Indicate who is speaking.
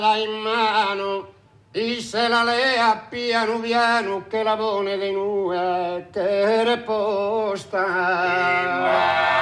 Speaker 1: in mano, disse la lea piano piano che la pone di nuove che reposta.